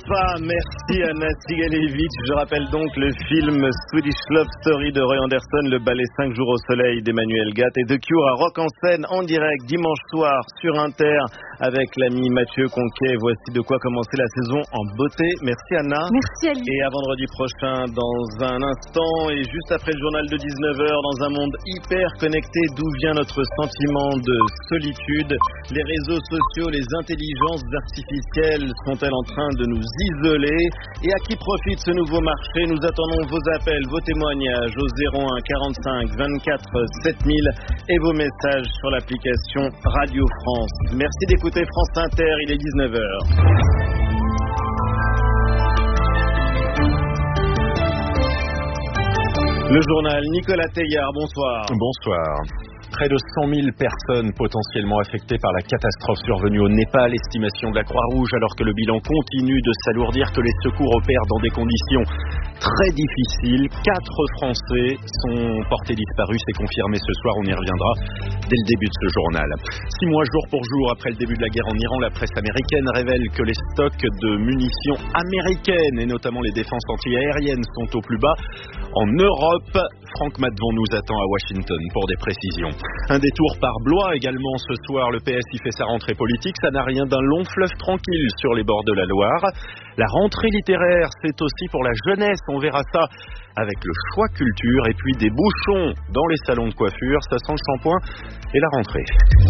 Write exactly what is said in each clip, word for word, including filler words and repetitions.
Enfin, merci Anna Sigalevitch. Je rappelle donc le film Swedish Love Story de Roy Anderson, le ballet cinq jours au soleil d'Emmanuel Gatt et The Cure à Rock en scène en direct dimanche soir sur Inter avec l'ami Mathieu Conquet. Voici de quoi commencer la saison en beauté. Merci Anna. Merci Ali. Et à vendredi prochain dans un instant et juste après le journal de dix-neuf heures, dans un monde hyper connecté, d'où vient notre sentiment de solitude? Les réseaux sociaux, les intelligences artificielles sont-elles en train de nous isoler? Et à qui profite ce nouveau marché? Nous attendons vos appels, vos témoignages au zéro un quarante-cinq vingt-quatre sept mille et vos messages sur l'application Radio France. Merci d'écouter France Inter, il est dix-neuf heures. Le journal, Nicolas Teillard, bonsoir. Bonsoir. Près de cent mille personnes potentiellement affectées par la catastrophe survenue au Népal, estimation de la Croix-Rouge, alors que le bilan continue de s'alourdir, que les secours opèrent dans des conditions très difficiles. Quatre Français sont portés disparus, c'est confirmé ce soir, on y reviendra dès le début de ce journal. Six mois jour pour jour après le début de la guerre en Iran, la presse américaine révèle que les stocks de munitions américaines, et notamment les défenses anti-aériennes, sont au plus bas en Europe. Franck Maddevon nous attend à Washington pour des précisions. Un détour par Blois également ce soir, le P S y fait sa rentrée politique, ça n'a rien d'un long fleuve tranquille sur les bords de la Loire. La rentrée littéraire, c'est aussi pour la jeunesse, on verra ça avec le choix culture et puis des bouchons dans les salons de coiffure, ça sent le shampoing et la rentrée.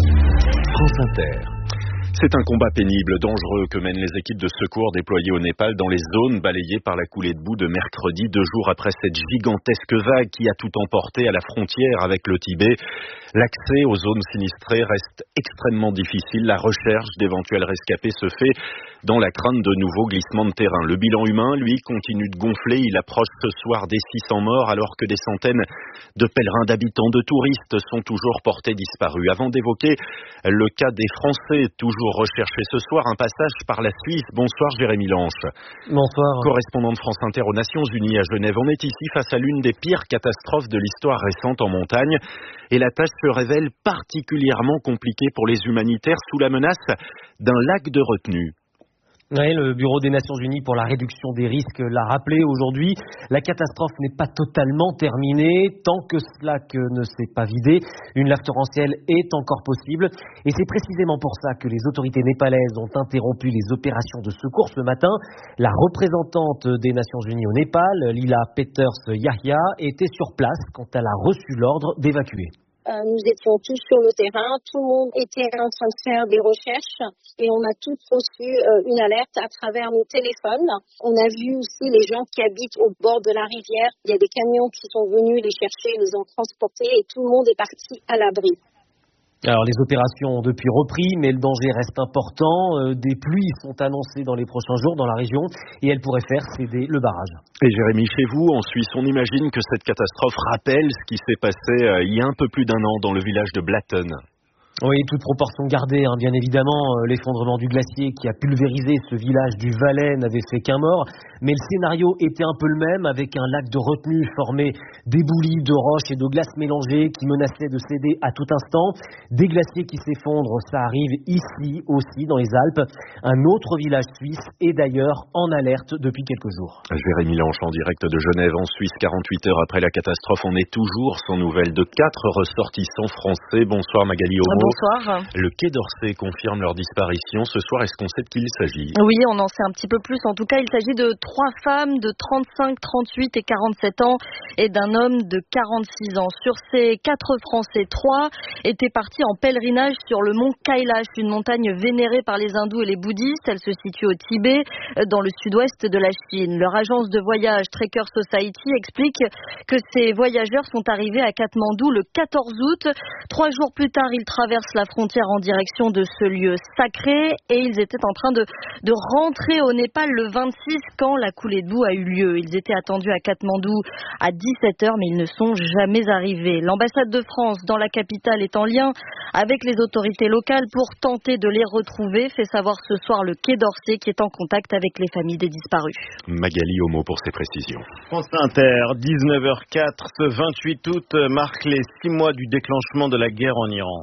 France Inter. C'est un combat pénible, dangereux que mènent les équipes de secours déployées au Népal dans les zones balayées par la coulée de boue de mercredi, deux jours après cette gigantesque vague qui a tout emporté à la frontière avec le Tibet. L'accès aux zones sinistrées reste extrêmement difficile. La recherche d'éventuels rescapés se fait dans la crainte de nouveaux glissements de terrain. Le bilan humain, lui, continue de gonfler. Il approche ce soir des six cents morts alors que des centaines de pèlerins, d'habitants, de touristes sont toujours portés disparus. Avant d'évoquer le cas des Français toujours recherchés ce soir, un passage par la Suisse. Bonsoir Jérémy Lanche. Bonsoir. Correspondant de France Inter aux Nations Unies à Genève. On est ici face à l'une des pires catastrophes de l'histoire récente en montagne. Et la tâche se révèle particulièrement compliquée pour les humanitaires sous la menace d'un lac de retenue. Oui, le Bureau des Nations Unies pour la réduction des risques l'a rappelé aujourd'hui. La catastrophe n'est pas totalement terminée. Tant que ce lac ne s'est pas vidé, une lave torrentielle est encore possible. Et c'est précisément pour ça que les autorités népalaises ont interrompu les opérations de secours ce matin. La représentante des Nations Unies au Népal, Lila Peters Yahya, était sur place quand elle a reçu l'ordre d'évacuer. Euh, nous étions tous sur le terrain, tout le monde était en train de faire des recherches et on a tous reçu euh, une alerte à travers nos téléphones. On a vu aussi les gens qui habitent au bord de la rivière. Il y a des camions qui sont venus les chercher, les ont transportés et tout le monde est parti à l'abri. Alors les opérations ont depuis repris, mais le danger reste important. Euh, des pluies sont annoncées dans les prochains jours dans la région et elles pourraient faire céder le barrage. Et Jérémy, chez vous, en Suisse, on imagine que cette catastrophe rappelle ce qui s'est passé euh, il y a un peu plus d'un an dans le village de Blatten. Oui, toute proportion gardée, hein, bien évidemment. Euh, l'effondrement du glacier qui a pulvérisé ce village du Valais n'avait fait qu'un mort. Mais le scénario était un peu le même, avec un lac de retenue formé d'éboulis, de roches et de glace mélangées qui menaçaient de céder à tout instant. Des glaciers qui s'effondrent, ça arrive ici aussi, dans les Alpes. Un autre village suisse est d'ailleurs en alerte depuis quelques jours. Jérémy Lanche en direct de Genève, en Suisse, quarante-huit heures après la catastrophe. On est toujours sans nouvelles de quatre ressortissants français. Bonsoir Magali Homo. Bonsoir. Le Quai d'Orsay confirme leur disparition. Ce soir, est-ce qu'on sait de qui il s'agit? Oui, on en sait un petit peu plus. En tout cas, il s'agit de trois femmes de trente-cinq, trente-huit et quarante-sept ans et d'un homme de quarante-six ans. Sur ces quatre Français, trois étaient partis en pèlerinage sur le mont Kailash, une montagne vénérée par les hindous et les bouddhistes. Elle se situe au Tibet, dans le sud-ouest de la Chine. Leur agence de voyage Trekker Society explique que ces voyageurs sont arrivés à Katmandou le quatorze août. Trois jours plus tard, ils traversent la frontière en direction de ce lieu sacré et ils étaient en train de, de rentrer au Népal le vingt-six quand la coulée de boue a eu lieu. Ils étaient attendus à Katmandou à dix-sept heures mais ils ne sont jamais arrivés. L'ambassade de France dans la capitale est en lien avec les autorités locales pour tenter de les retrouver, fait savoir ce soir le Quai d'Orsay qui est en contact avec les familles des disparus. Magali Homo pour ses précisions. France Inter, dix-neuf heures quatre, ce vingt-huit août marque les six mois du déclenchement de la guerre en Iran. Les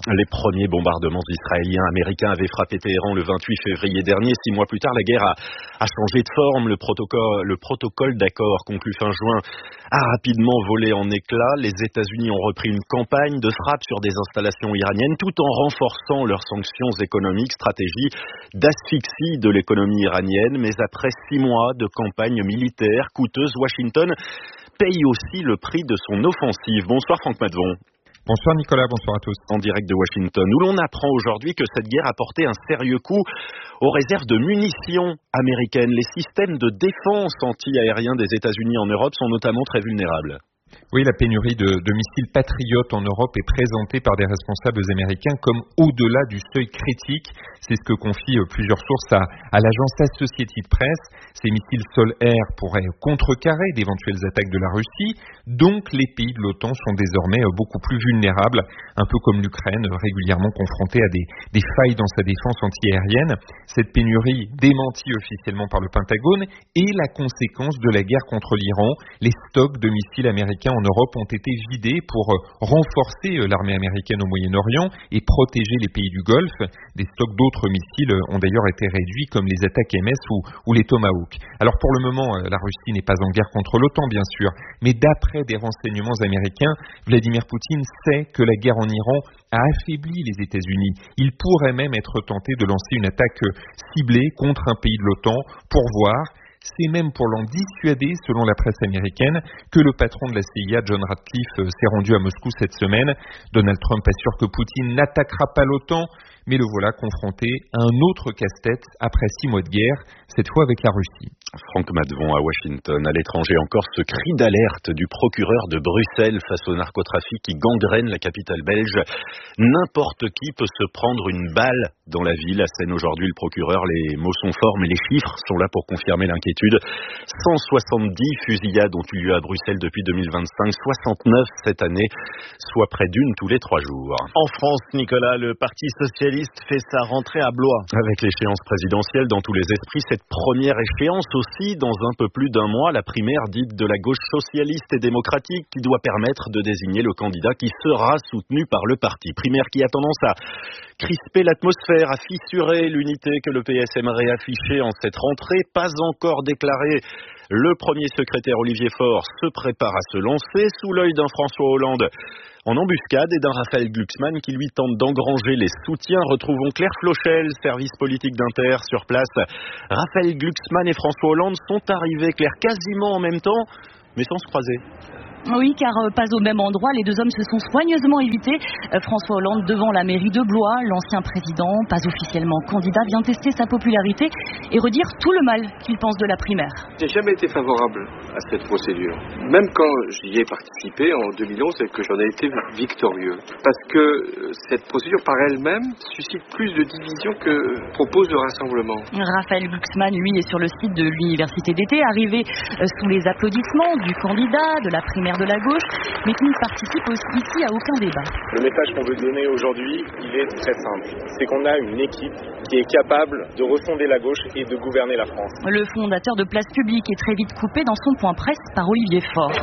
premiers bombardements israéliens américains avaient frappé Téhéran le vingt-huit février dernier. Six mois plus tard, la guerre a, a changé de forme. Le protocole, le protocole d'accord conclu fin juin a rapidement volé en éclats. Les États-Unis ont repris une campagne de frappe sur des installations iraniennes tout en renforçant leurs sanctions économiques, stratégie d'asphyxie de l'économie iranienne. Mais après six mois de campagne militaire coûteuse, Washington paye aussi le prix de son offensive. Bonsoir Franck Madvon. Bonsoir Nicolas, bonsoir à tous. En direct de Washington, où l'on apprend aujourd'hui que cette guerre a porté un sérieux coup aux réserves de munitions américaines. Les systèmes de défense anti-aériens des États-Unis en Europe sont notamment très vulnérables. Oui, la pénurie de, de missiles patriotes en Europe est présentée par des responsables américains comme au-delà du seuil critique. C'est ce que confient plusieurs sources à, à l'agence Associated Press. Ces missiles sol-air pourraient contrecarrer d'éventuelles attaques de la Russie. Donc, les pays de l'OTAN sont désormais beaucoup plus vulnérables, un peu comme l'Ukraine, régulièrement confrontée à des, des failles dans sa défense antiaérienne. Cette pénurie, démentie officiellement par le Pentagone, est la conséquence de la guerre contre l'Iran. Les stocks de missiles américains en Europe ont été vidés pour renforcer l'armée américaine au Moyen-Orient et protéger les pays du Golfe. Des stocks d'autres missiles ont d'ailleurs été réduits, comme les attaques M S ou, ou les Tomahawk. Alors pour le moment, la Russie n'est pas en guerre contre l'OTAN, bien sûr, mais d'après des renseignements américains, Vladimir Poutine sait que la guerre en Iran a affaibli les États-Unis. Il pourrait même être tenté de lancer une attaque ciblée contre un pays de l'OTAN pour voir. C'est même pour l'en dissuader, selon la presse américaine, que le patron de la C I A, John Ratcliffe, s'est rendu à Moscou cette semaine. Donald Trump assure que Poutine n'attaquera pas l'OTAN, mais le voilà confronté à un autre casse-tête après six mois de guerre, cette fois avec la Russie. Franck Madvon à Washington. À l'étranger encore, ce cri d'alerte du procureur de Bruxelles face au narcotrafic qui gangrène la capitale belge. N'importe qui peut se prendre une balle dans la ville. À Seine aujourd'hui, le procureur, les mots sont forts, mais les chiffres sont là pour confirmer l'inquiétude. cent soixante-dix fusillades ont eu lieu à Bruxelles depuis deux mille vingt-cinq, soixante-neuf cette année, soit près d'une tous les trois jours. En France, Nicolas, le Parti socialiste fait sa rentrée à Blois. Avec l'échéance présidentielle dans tous les esprits, cette première échéance aussi dans un peu plus d'un mois, la primaire dite de la gauche socialiste et démocratique qui doit permettre de désigner le candidat qui sera soutenu par le parti. Primaire qui a tendance à crisper l'atmosphère, à fissurer l'unité que le P S aimerait afficher en cette rentrée. Pas encore déclaré. Le premier secrétaire Olivier Faure se prépare à se lancer sous l'œil d'un François Hollande en embuscade et d'un Raphaël Glucksmann qui lui tente d'engranger les soutiens. Retrouvons Claire Flochel, service politique d'Inter sur place. Raphaël Glucksmann et François Hollande sont arrivés, Claire, quasiment en même temps, mais sans se croiser. Oui, car euh, pas au même endroit, les deux hommes se sont soigneusement évités. Euh, François Hollande devant la mairie de Blois, l'ancien président, pas officiellement candidat, vient tester sa popularité et redire tout le mal qu'il pense de la primaire. J'ai jamais été favorable à cette procédure. Même quand j'y ai participé en deux mille onze et que j'en ai été victorieux. Parce que cette procédure par elle-même suscite plus de divisions que propose le rassemblement. Raphaël Glucksmann, lui, est sur le site de l'université d'été, arrivé euh, sous les applaudissements du candidat, de la primaire de la gauche, mais qui ne participe aussi ici à aucun débat. Le message qu'on veut donner aujourd'hui, il est très simple. C'est qu'on a une équipe qui est capable de refonder la gauche et de gouverner la France. Le fondateur de Place Publique est très vite coupé dans son point presse par Olivier Faure.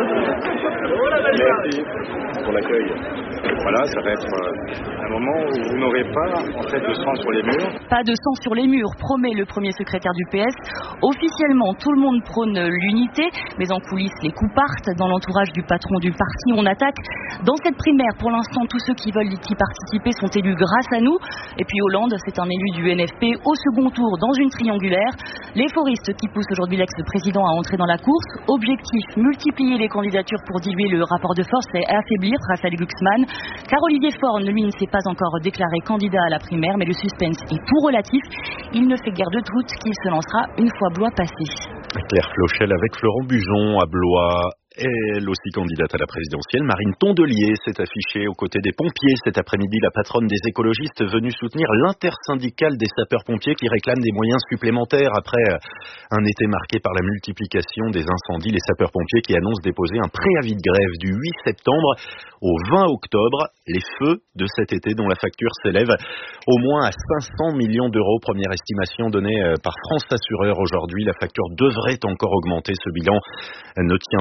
Merci pour l'accueil. Voilà, ça va être un moment où vous n'aurez pas en fait de sang sur les murs. Pas de sang sur les murs, promet le premier secrétaire du P S. Officiellement, tout le monde prône l'unité, mais en coulisses, les coups partent. Dans l'entourage du patron du parti, on attaque. Dans cette primaire, pour l'instant, tous ceux qui veulent y participer sont élus grâce à nous. Et puis Hollande, c'est un élu du N F P au second tour dans une triangulaire. Les foristes qui poussent aujourd'hui l'ex-président à entrer dans la course. Objectif, multiplier les candidatures pour diluer le rapport de force et affaiblir Raphaël Glucksmann. Car Olivier Faure, lui, ne s'est pas encore déclaré candidat à la primaire, mais le suspense est tout relatif. Il ne fait guère de doute qu'il se lancera une fois Blois passé. Claire Flochel avec Florent Bujon à Blois. Elle aussi candidate à la présidentielle. Marine Tondelier s'est affichée aux côtés des pompiers cet après-midi, la patronne des écologistes venue soutenir l'intersyndicale des sapeurs-pompiers qui réclame des moyens supplémentaires après un été marqué par la multiplication des incendies. Les sapeurs-pompiers qui annoncent déposer un préavis de grève du huit septembre au vingt octobre. Les feux de cet été dont la facture s'élève au moins à cinq cents millions d'euros. Première estimation donnée par France Assureur aujourd'hui. La facture devrait encore augmenter. Ce bilan ne tient pas compte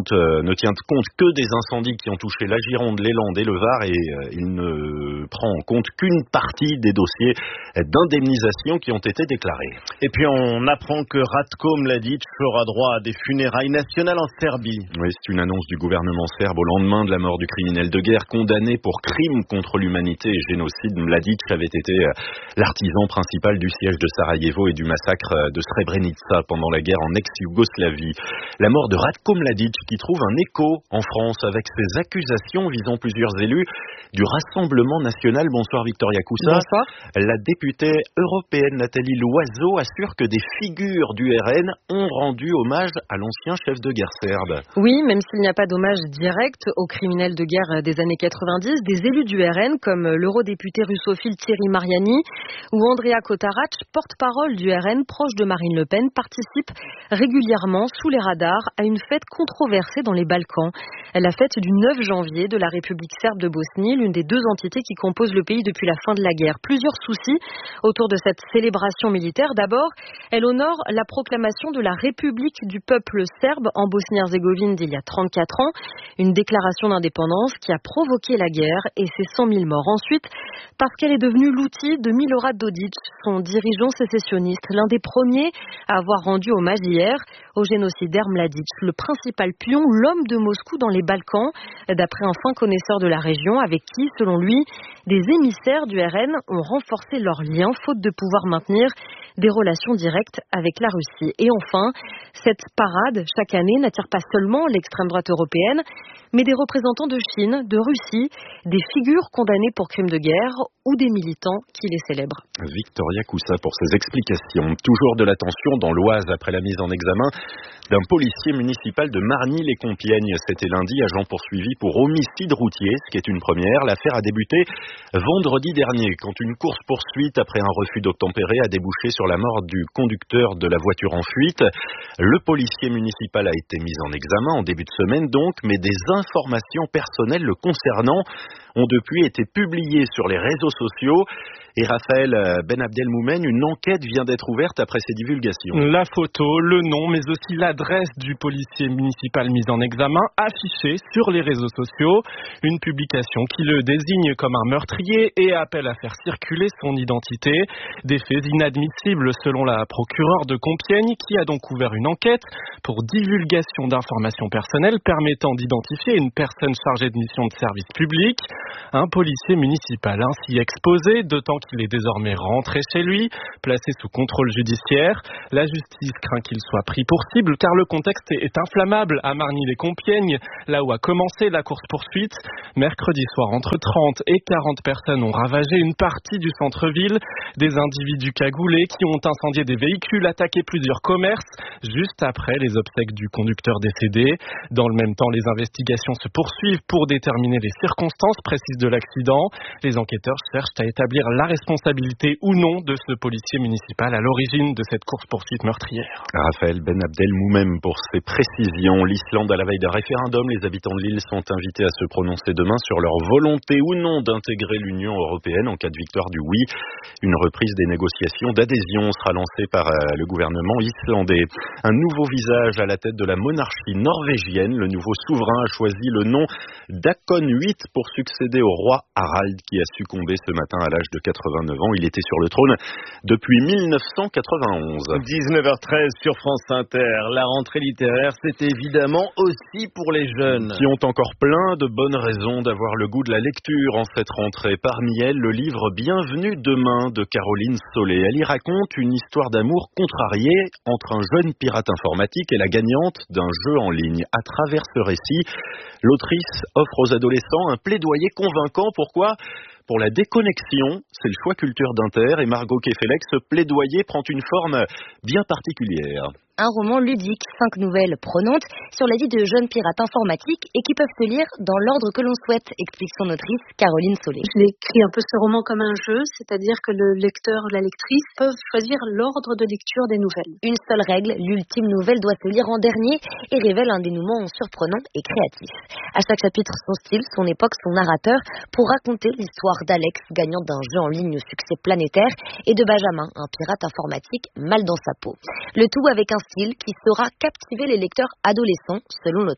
compte, euh, ne tient compte que des incendies qui ont touché la Gironde, les Landes et le Var, et euh, il ne prend en compte qu'une partie des dossiers d'indemnisation qui ont été déclarés. Et puis on apprend que Ratko Mladic aura droit à des funérailles nationales en Serbie. Oui, c'est une annonce du gouvernement serbe au lendemain de la mort du criminel de guerre condamné pour crime contre l'humanité et génocide. Mladic avait été l'artisan principal du siège de Sarajevo et du massacre de Srebrenica pendant la guerre en ex-Yougoslavie. La mort de Ratko Mladic qui trouve un écho en France avec ses accusations visant plusieurs élus du Rassemblement national. Bonsoir Victoria Coussa. Bonsoir. La députée européenne Nathalie Loiseau assure que des figures du R N ont rendu hommage à l'ancien chef de guerre serbe. Oui, même s'il n'y a pas d'hommage direct aux criminels de guerre des années quatre-vingt-dix, des élus du R N comme l'eurodéputé russophile Thierry Mariani ou Andrea Kotarac, porte-parole du R N proche de Marine Le Pen, participent régulièrement sous les radars à une fête controversée dans les Balkans. La fête du neuf janvier de la République serbe de Bosnie, l'une des deux entités qui composent le pays depuis la fin de la guerre. Plusieurs soucis autour de cette célébration militaire. D'abord, elle honore la proclamation de la République du peuple serbe en Bosnie-Herzégovine d'il y a trente-quatre ans, une déclaration d'indépendance qui a provoqué la guerre et ses cent mille morts. Ensuite, parce qu'elle est devenue l'outil de Milorad Dodik, son dirigeant sécessionniste, l'un des premiers à avoir rendu hommage hier au génocidaire Mladic, le principal pion, l'homme de Moscou dans les Balkans, d'après un fin connaisseur de la région, avec qui, selon lui, des émissaires du R N ont renforcé leurs liens, faute de pouvoir maintenir des relations directes avec la Russie. Et enfin, cette parade, chaque année, n'attire pas seulement l'extrême droite européenne, mais des représentants de Chine, de Russie, des figures condamnées pour crimes de guerre ou des militants qui les célèbrent. Victoria Coussa pour ses explications. Toujours de la tension dans l'Oise après la mise en examen d'un policier municipal de Margny-les-Compiègnes. C'était lundi, agent poursuivi pour homicide routier, ce qui est une première. L'affaire a débuté vendredi dernier, quand une course-poursuite après un refus d'obtempérer a débouché sur la mort du conducteur de la voiture en fuite. Le policier municipal a été mis en examen en début de semaine donc, mais des informations personnelles le concernant ont depuis été publiées sur les réseaux sociaux. Et Raphaël Ben Abdelmoumen, une enquête vient d'être ouverte après ces divulgations. La photo, le nom, mais aussi l'adresse du policier municipal mis en examen affichée sur les réseaux sociaux. Une publication qui le désigne comme un meurtrier et appelle à faire circuler son identité. Des faits inadmissibles selon la procureure de Compiègne qui a donc ouvert une enquête pour divulgation d'informations personnelles permettant d'identifier une personne chargée de mission de service public. Un policier municipal ainsi exposé, d'autant qu'il est désormais rentré chez lui, placé sous contrôle judiciaire. La justice craint qu'il soit pris pour cible car le contexte est inflammable à Margny-les-Compiègnes, là où a commencé la course-poursuite. Mercredi soir, entre trente et quarante personnes ont ravagé une partie du centre-ville. Des individus cagoulés qui ont incendié des véhicules, attaqué plusieurs commerces, juste après les obsèques du conducteur décédé. Dans le même temps, les investigations se poursuivent pour déterminer les circonstances précises de l'accident. Les enquêteurs cherchent à établir la responsabilité ou non de ce policier municipal à l'origine de cette course-poursuite meurtrière. Raphaël Ben Abdelmoumen pour ses précisions. L'Islande à la veille d'un référendum. Les habitants de l'île sont invités à se prononcer demain sur leur volonté ou non d'intégrer l'Union européenne en cas de victoire du oui. Une reprise des négociations d'adhésion sera lancée par le gouvernement islandais. Un nouveau visage à la tête de la monarchie norvégienne. Le nouveau souverain a choisi le nom d'Hakon huit pour succéder au roi Harald qui a succombé ce matin à l'âge de quatre-vingt-neuf ans. Il était sur le trône depuis mille neuf cent quatre-vingt-onze. dix-neuf heures treize sur France Inter. La rentrée littéraire, c'est évidemment aussi pour les jeunes. Qui ont encore plein de bonnes raisons d'avoir le goût de la lecture en cette rentrée. Parmi elles, le livre Bienvenue demain de Caroline Solé. Elle y raconte une histoire d'amour contrariée entre un jeune pirate informatique et la gagnante d'un jeu en ligne. À travers ce récit, l'autrice offre aux adolescents un plaidoyer convaincant. Pourquoi ? Pour la déconnexion, c'est le choix culture d'Inter et Margot Kefelec, ce plaidoyer prend une forme bien particulière. Un roman ludique, cinq nouvelles prenantes sur la vie de jeunes pirates informatiques et qui peuvent se lire dans l'ordre que l'on souhaite, explique son autrice Caroline Solé. Je l'ai écrit un peu ce roman comme un jeu, c'est-à-dire que le lecteur ou la lectrice peuvent choisir l'ordre de lecture des nouvelles. Une seule règle, l'ultime nouvelle doit se lire en dernier et révèle un dénouement surprenant et créatif. À chaque chapitre, son style, son époque, son narrateur, pour raconter l'histoire d'Alex, gagnant d'un jeu en ligne au succès planétaire, et de Benjamin, un pirate informatique mal dans sa peau. Le tout avec un style qui saura captiver les lecteurs adolescents, selon l'autrice.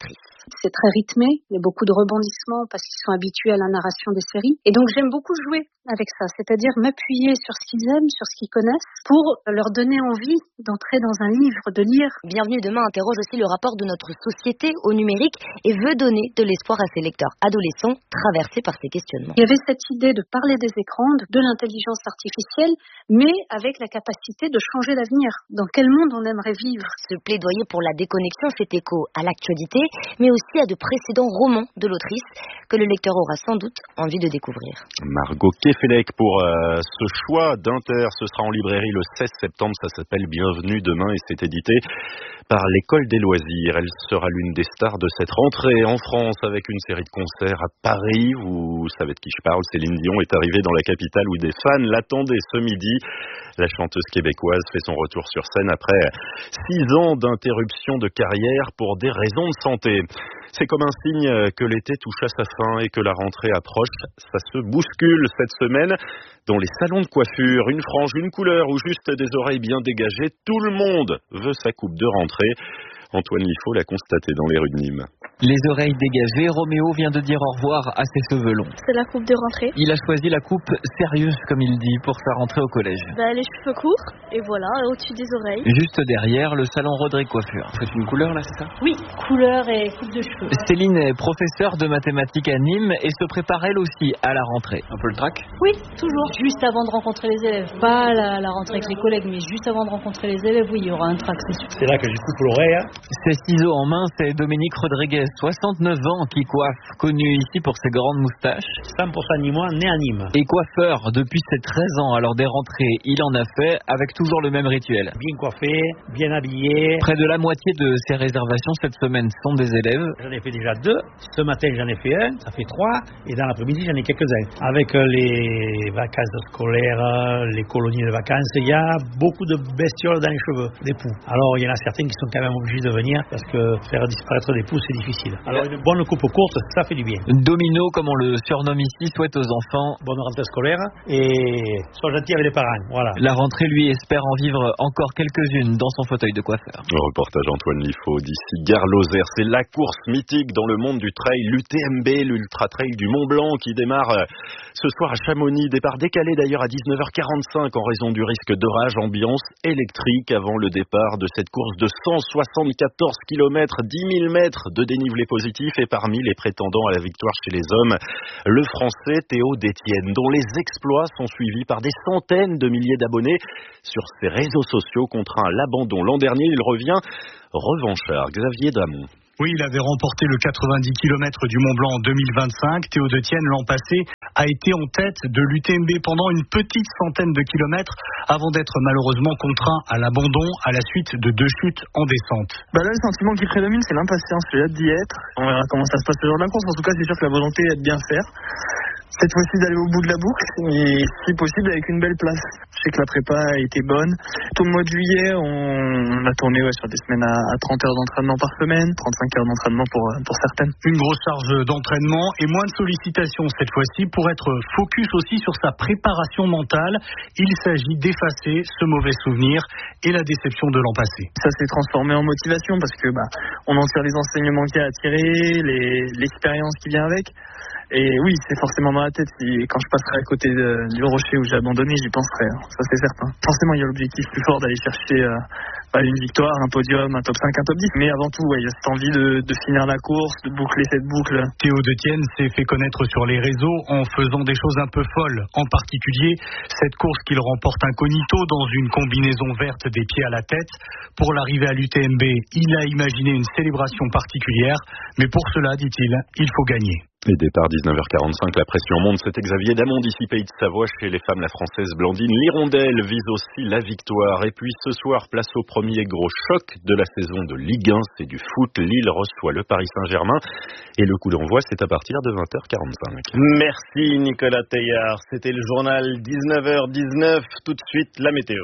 C'est très rythmé, il y a beaucoup de rebondissements parce qu'ils sont habitués à la narration des séries. Et donc j'aime beaucoup jouer avec ça, c'est-à-dire m'appuyer sur ce qu'ils aiment, sur ce qu'ils connaissent, pour leur donner envie d'entrer dans un livre, de lire. Bienvenue demain interroge aussi le rapport de notre société au numérique et veut donner de l'espoir à ses lecteurs adolescents traversés par ces questionnements. Il y avait cette idée de parler des écrans, de l'intelligence artificielle, mais avec la capacité de changer l'avenir. Dans quel monde on aimerait vivre? Ce plaidoyer pour la déconnexion fait écho à l'actualité, mais aussi à de précédents romans de l'autrice que le lecteur aura sans doute envie de découvrir. Margot Kefelec pour euh, ce choix d'Inter. Ce sera en librairie le seize septembre. Ça s'appelle Bienvenue demain et c'est édité par l'École des loisirs. Elle sera l'une des stars de cette rentrée en France avec une série de concerts à Paris. Vous savez de qui je parle. Céline Dion est arrivée dans la capitale où des fans l'attendaient ce midi. La chanteuse québécoise fait son retour sur scène après six ans d'interruption de carrière pour des raisons de santé. C'est comme un signe que l'été touche à sa fin et que la rentrée approche. Ça se bouscule cette semaine dans les salons de coiffure. Une frange, une couleur ou juste des oreilles bien dégagées. Tout le monde veut sa coupe de rentrée. Antoine Liffaut l'a constaté dans les rues de Nîmes. Les oreilles dégagées, Roméo vient de dire au revoir à ses cheveux longs. C'est la coupe de rentrée. Il a choisi la coupe sérieuse, comme il dit, pour sa rentrée au collège. Bah, les cheveux courts, et voilà, au-dessus des oreilles. Juste derrière, le salon Rodrigue Coiffure. C'est une couleur là, c'est ça? Oui, couleur et coupe de cheveux. Céline est professeure de mathématiques à Nîmes et se prépare elle aussi à la rentrée. Un peu le trac? Oui, toujours. Juste avant de rencontrer les élèves. Pas la, la rentrée avec les collègues, mais juste avant de rencontrer les élèves, oui, il y aura un trac, c'est sûr. C'est là que j'ai coupe l'oreille. Hein. Ses ciseaux en main, c'est Dominique Rodriguez, soixante-neuf ans, qui coiffe, connu ici pour ses grandes moustaches. cent pour cent nîmois, né à Nîmes. Et coiffeur depuis ses treize ans, alors des rentrées, il en a fait avec toujours le même rituel. Bien coiffé, bien habillé. Près de la moitié de ses réservations cette semaine sont des élèves. J'en ai fait déjà deux. Ce matin, j'en ai fait un, ça fait trois. Et dans l'après-midi, j'en ai quelques-uns. Avec les vacances scolaires, les colonies de vacances, il y a beaucoup de bestioles dans les cheveux, des poux. Alors, il y en a certains qui sont quand même obligés de venir parce que faire disparaître des poux, c'est difficile. Alors, une bonne coupe courte, ça fait du bien. Domino, comme on le surnomme ici, souhaite aux enfants bonne rentrée scolaire et sois gentil avec les parents. Voilà. La rentrée, lui, espère en vivre encore quelques-unes dans son fauteuil de coiffeur. Reportage Antoine Liffaut d'ici Gare Lozère. C'est la course mythique dans le monde du trail, l'U T M B, l'Ultra Trail du Mont Blanc, qui démarre ce soir à Chamonix. Départ décalé d'ailleurs à dix-neuf heures quarante-cinq en raison du risque d'orage. Ambiance électrique avant le départ de cette course de cent soixante-quatorze kilomètres, dix mille mètres de dénivelé positif. Et parmi les prétendants à la victoire chez les hommes, le Français Théo Détienne, dont les exploits sont suivis par des centaines de milliers d'abonnés sur ses réseaux sociaux. Contraint à l'abandon l'an dernier, il revient revanchard. Xavier Damon. Oui, il avait remporté le quatre-vingt-dix kilomètres du Mont Blanc en deux mille vingt-cinq. Théo Détienne, l'an passé, a été en tête de l'U T M B pendant une petite centaine de kilomètres avant d'être malheureusement contraint à l'abandon à la suite de deux chutes en descente. Bah là, le sentiment qui prédomine, c'est l'impatience. J'ai hâte d'y être. On verra comment ça se passe le jour de la course. En tout cas, c'est sûr que la volonté est de bien faire. Cette fois-ci d'aller au bout de la boucle et si possible avec une belle place. Je sais que la prépa a été bonne. Tout le mois de juillet, on a tourné ouais, sur des semaines à trente heures d'entraînement par semaine, trente-cinq heures d'entraînement pour, pour certaines. Une grosse charge d'entraînement et moins de sollicitations cette fois-ci pour être focus aussi sur sa préparation mentale. Il s'agit d'effacer ce mauvais souvenir et la déception de l'an passé. Ça s'est transformé en motivation parce que bah, on en tire les enseignements qu'il y a à tirer, les, l'expérience qui vient avec. Et oui, c'est forcément dans la tête. Si, quand je passerai à côté de, du rocher où j'ai abandonné, j'y penserai. Hein. Ça, c'est certain. Forcément, il y a l'objectif plus fort d'aller chercher euh, bah, une victoire, un podium, un top cinq, un top dix. Mais avant tout, ouais, il y a cette envie de, de finir la course, de boucler cette boucle. Théo Détienne s'est fait connaître sur les réseaux en faisant des choses un peu folles. En particulier, cette course qu'il remporte incognito dans une combinaison verte des pieds à la tête. Pour l'arrivée à l'U T M B, il a imaginé une célébration particulière. Mais pour cela, dit-il, il faut gagner. Et départ dix-neuf heures quarante-cinq, la pression monte. C'était Xavier Damon d'ici Pays de Savoie. Chez les femmes, la française Blandine Lirondelle vise aussi la victoire. Et puis ce soir, place au premier gros choc de la saison de Ligue un. C'est du foot. Lille reçoit le Paris Saint-Germain. Et le coup d'envoi, c'est à partir de vingt heures quarante-cinq. Merci Nicolas Teillard. C'était le journal dix-neuf heures dix-neuf. Tout de suite, la météo.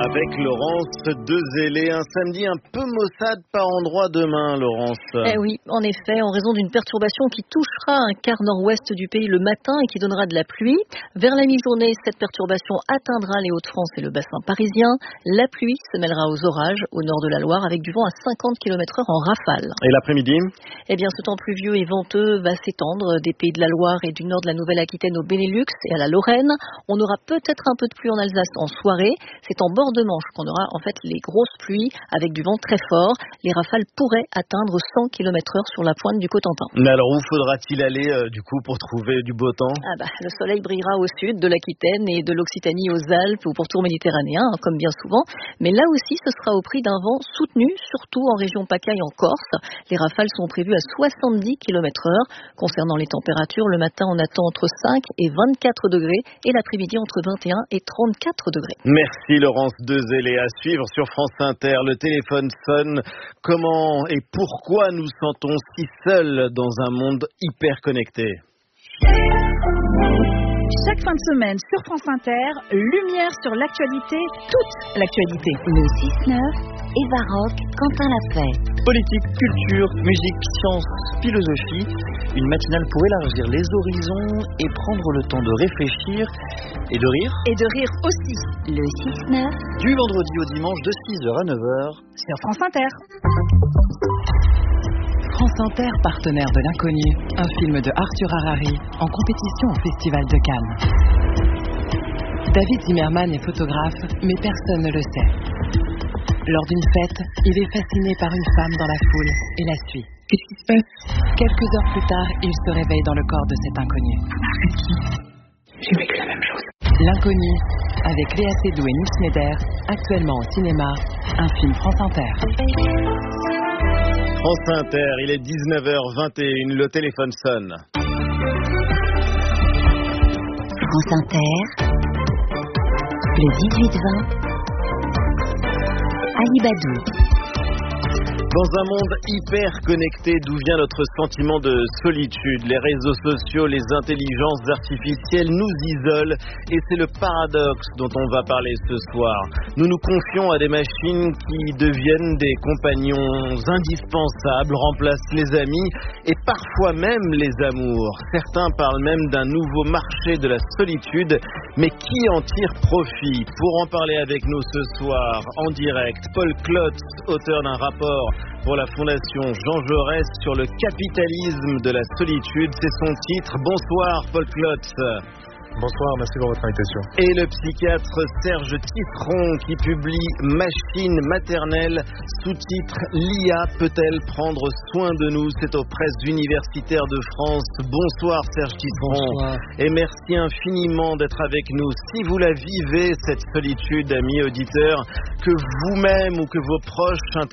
avec Laurence Dezélé. Un samedi un peu maussade par endroit demain, Laurence. Eh oui, en effet, en raison d'une perturbation qui touchera un quart nord-ouest du pays le matin et qui donnera de la pluie. Vers la mi-journée, cette perturbation atteindra les Hauts-de-France et le bassin parisien. La pluie se mêlera aux orages au nord de la Loire avec du vent à cinquante kilomètres heure en rafale. Et l'après-midi ? Eh bien, ce temps pluvieux et venteux va s'étendre des pays de la Loire et du nord de la Nouvelle-Aquitaine au Benelux et à la Lorraine. On aura peut-être un peu de pluie en Alsace en soirée. C'est en bord de Manche qu'on aura en fait les grosses pluies avec du vent très fort. Les rafales pourraient atteindre cent kilomètres heure sur la pointe du Cotentin. Mais alors où faudra-t-il aller euh, du coup pour trouver du beau temps ? Ah bah, le soleil brillera au sud de l'Aquitaine et de l'Occitanie aux Alpes ou pourtour méditerranéen, hein, comme bien souvent. Mais là aussi, ce sera au prix d'un vent soutenu, surtout en région PACA et en Corse. Les rafales sont prévues à soixante-dix kilomètres heure. Concernant les températures, le matin, on attend entre cinq et vingt-quatre degrés et l'après-midi entre vingt et un et trente-quatre degrés. Merci Laurence Dezélé. À suivre sur France Inter, le téléphone sonne. Comment et pourquoi nous sentons si seuls dans un monde hyper connecté ? Chaque fin de semaine sur France Inter, lumière sur l'actualité, toute l'actualité. Le six neuf, Eva Rock, Quentin Lafay. Politique, culture, musique, science, philosophie. Une matinale pour élargir les horizons et prendre le temps de réfléchir et de rire. Et de rire aussi. Le six neuf. Du vendredi au dimanche de six heures à neuf heures. Sur France Inter. France Inter, partenaire de l'Inconnu, un film de Arthur Harari, en compétition au Festival de Cannes. David Zimmerman est photographe, mais personne ne le sait. Lors d'une fête, il est fasciné par une femme dans la foule et la suit. Qu'est-ce qui se passe ? Quelques heures plus tard, il se réveille dans le corps de cet inconnu. C'est qui ? J'ai vécu la même chose. L'Inconnu, avec Léa Seydoux et Nils Schneider, actuellement au cinéma, un film France Inter. France Inter, il est dix-neuf heures vingt et une, le téléphone sonne. France Inter, le dix-huit vingt, Ali Badou. Dans un monde hyper connecté, d'où vient notre sentiment de solitude ? Les réseaux sociaux, les intelligences artificielles nous isolent et c'est le paradoxe dont on va parler ce soir. Nous nous confions à des machines qui deviennent des compagnons indispensables, remplacent les amis et parfois même les amours. Certains parlent même d'un nouveau marché de la solitude, mais qui en tire profit ? Pour en parler avec nous ce soir, en direct, Paul Klotz, auteur d'un rapport pour la Fondation Jean Jaurès sur le capitalisme de la solitude. C'est son titre. Bonsoir Paul Klotz. Bonsoir, merci pour votre invitation. Et le psychiatre Serge Tisseron qui publie Machine maternelle, sous-titre L'I A peut-elle prendre soin de nous ? C'est aux presses universitaires de France. Bonsoir Serge Tisseron. Bonsoir. Et merci infiniment d'être avec nous. Si vous la vivez, cette solitude, amis auditeurs, que vous-même ou que vos proches